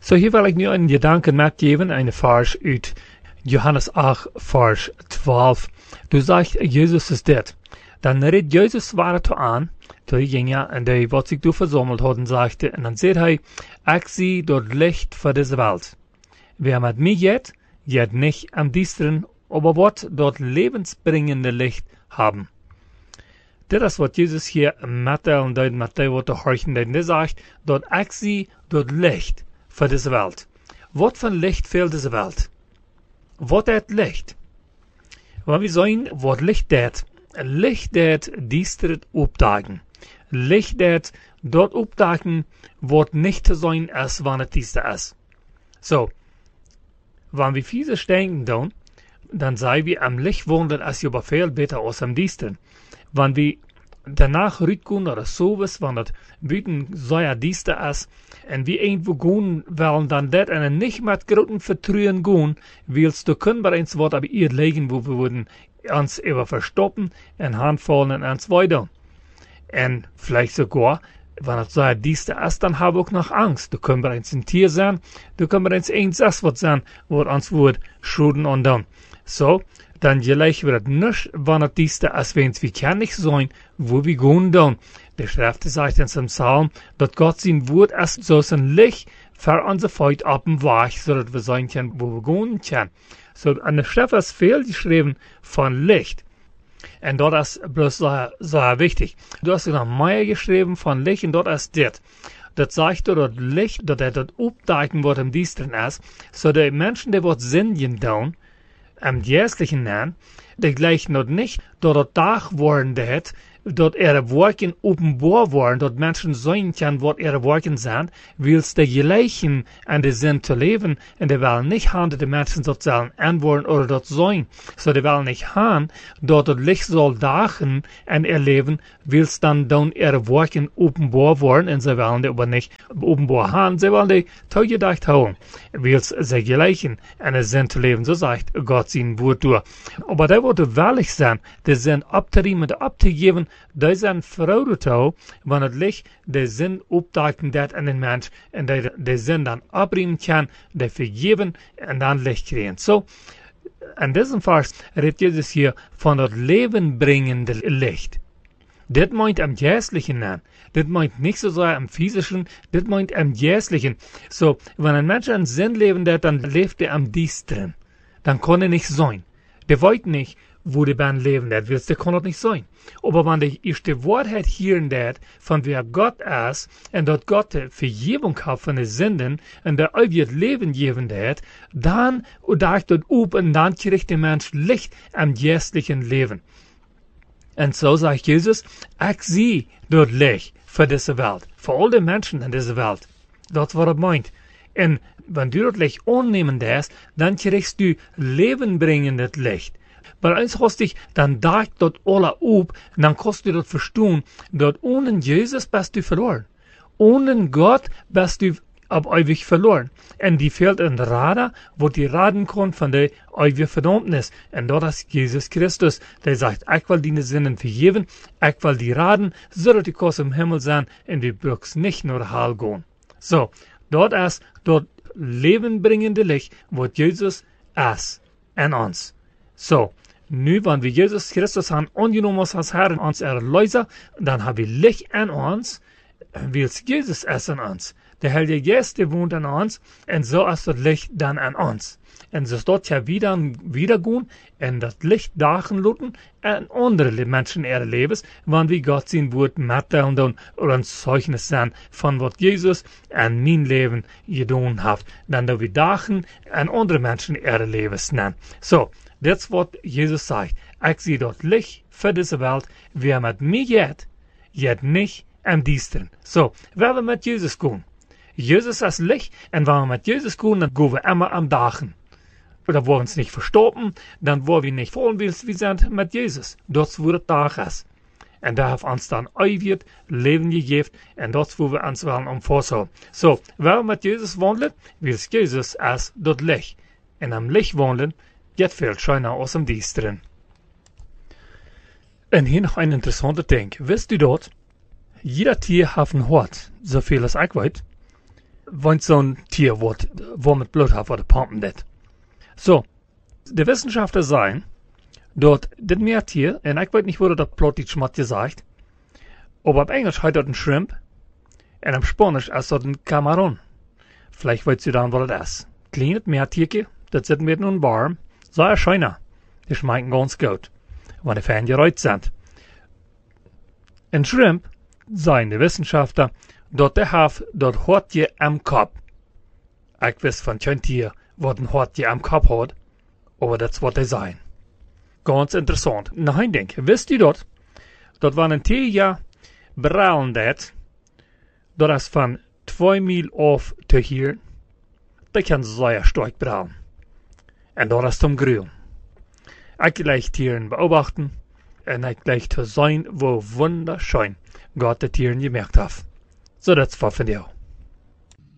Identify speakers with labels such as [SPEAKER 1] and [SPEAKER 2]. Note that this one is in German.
[SPEAKER 1] So hier wil ik nu een gedanken metgeven, een vers uit Johannes 8, vers 12. Du zegt, Jezus is dit. Dan redt Jezus zware toe aan, toe ging ja, en die wat zich toe verzameld hadden, sagte, en dan zegt hij, ik zie door het licht van deze wereld. Wer met mij geht, geht nicht am diesteren, aber wat dort levensbringende licht haben. Dit is wat Jezus hier mitteilen deed, met die wat te horchen deed. Hij zegt, dat ik zie door het licht van deze wereld. Wat van licht fehlt deze wereld? Wat is het licht? Want we zien wat licht deed. Licht deed diesteren opdagen. Licht deed dort opdagen wat niet te zijn is wanneer het diester is. So, wenn wir physisch denken doen, dann sei wir am Licht wandern, als je veel beter als am Diestern. Wenn wir danach rütgen oder sowas, wenn das buiten sehr Diester ist, und wir irgendwo gehen wollen, dann das und nicht mit großen Vertrauen gehen, willst du können bei uns was aber ihr legen, wo wir würden uns über verstoppen, und handfallen und uns weiter. Und vielleicht sogar, wenn es so Diester ist, dann habe ich auch noch Angst. Du können bei uns ein Tier sein, du können bei uns eins was sein, wo uns wird schuden und dann. So, dann gleich wird es nicht, wenn es Diester ist, wenn wir können nicht sein, wo wir gehen dann. Der Schrift sagt in dem Psalm, dass Gott sein Wort ist, so ein Licht für unsere Feut auf dem Weg, so dass wir sein können, wo wir gehen können. So, an der Schrift ist viel geschrieben von Licht. Und dort ist bloß so wichtig. Du hast noch mehr geschrieben von Licht und dort ist das. Das sagt dort Licht, dass dort aufdecken wird im Diestern ist, so die Menschen, die dort sinnen tun, am jährlichen nennen, die gleich noch nicht dort Tag worden hat, dort ihre Worken offenbar worden, dort Menschen sehen können, was ihre Worken sind, willst die gleichen an den Sinn zu leben, und die wollen nicht haben, dass die Menschen dort sollen antworten oder dort sein. So die wollen nicht haben, dort das Licht soll dachen an ihr Leben, willst dann ihre Worken offenbar worden, und sie wollen die aber nicht offenbar haben, sie wollen die zugedacht haben, willst sie gleichen an den Sinn zu leben, so sagt Gott sein Wort durch. Aber die wird willig sein, die sind abzuriemen, abzugeben, die sind Freude, wenn das Licht den Sinn aufdecken dat an den Mensch, und die Sinn dann abriemen kann, die vergeben und dann Licht kriegen. So, in diesem Vers redet Jesus hier von das lebenbringende Licht. Das meint am Geistlichen an. Das meint nicht so sehr am Physischen, das meint am Geistlichen. So, wenn ein Mensch einen Sinn leben hat, dann lebt er am Diesteren. Dann kann er nicht sein. Der weiß nicht, wo die Band leben hat, der kann das nicht sein. Aber wenn der erste Wort hat hier dat, von wer Gott ist, und dort Gott die Vergebung hat von den Sünden, und der ewig Leben geben hat, dann dacht dort up, und dann kriegt der Mensch Licht am geistlichen Leben. Und so sagt Jesus, ich sehe dort Licht für diese Welt, für all die Menschen in dieser Welt. Das war er meint. Und wenn du das Licht annehmen darfst, dann kriegst du lebenbringendes Licht. Bei uns hast dich, dann dacht dort alle ab, und dann kannst du das verstehen, dort ohne Jesus bist du verloren. Ohne Gott bist du ab ewig verloren. Und die fehlt ein Radar, wo die raden kann von der ewigen Verdammnis. Und dort ist Jesus Christus, der sagt, ich will deine Sünden vergeben, ich will die raden, so dass die kannst im Himmel sein, und die brauchst nicht nur heil gehen. So, dort ist dort lebenbringende Licht, wo Jesus ist in uns. So, nu, wenn wir Jesus Christus haben angenommen als Herr und uns Erlöser, dann haben wir Licht in uns, weil Jesus ist in uns. Der Heilige Geist, der wohnt in uns, und so ist das Licht dann in uns. Und so dort ja wieder gehen, und das Licht dachen lassen, und andere Menschen erleben, wenn wir Gott sein Wort mitteilen oder ein Zeugnis sein, von was Jesus in mein Leben getan hat. Dann da wir dachen, und andere Menschen erleben. So, das ist, was Jesus sagt. Ich sehe dort Licht für diese Welt. Wer mit mir geht nicht am Diestern. So, wenn wir mit Jesus gehen. Jesus ist Licht, und wenn wir mit Jesus gehen, dann gehen wir immer am Dachen. Oder wo wir uns nicht verstoppen, dann wo wir nicht fallen willst, wir sind mit Jesus. Dort, wo der Tag ist. Und da hat uns dann ewig Leben gegeben, und dort, wo wir uns wollen umfassen. So, wenn wir mit Jesus wandeln, will Jesus als dort Licht. Und am Licht wandeln, geht viel schöner aus dem Diesteren. Und hier noch ein interessanter Ding. Wisst ihr dort? Jeder Tier hat ein Hort, so viel als ich weiß. wenn zo'n Tier wordt, wo mit Blut hat, oder pumpen das. So, die Wissenschaftler sagen, dort das Meertier, und ich weiß nicht, wo das plötzlich schmatt gesagt, aber auf Englisch heißt das ein Shrimp, und auf Spanisch ist das ein Camaron. Vielleicht weißt du dann, was das ist. Kleines Meertierchen, das sitzt mit nun warm, sehr schöner. Die schmecken ganz gut, wenn die fein geräut sind. Ein Shrimp, sagen die Wissenschaftler, dort hat je am Kopf. Ich weiß von kein Tier, was ein Hortje am Kopf hat, aber das wird er sein. Ganz interessant. Nein, denk, wisst ihr dort, wenn ein Tier ja braulen das ist von 2 Mil auf zu hier, da kann sehr stark braulen. Und das ist zum Grün. Ich gleich Tieren beobachten, und ich gleich zu sein, wo wunderschön Gott die Tieren gemerkt hat. So, das war von dir.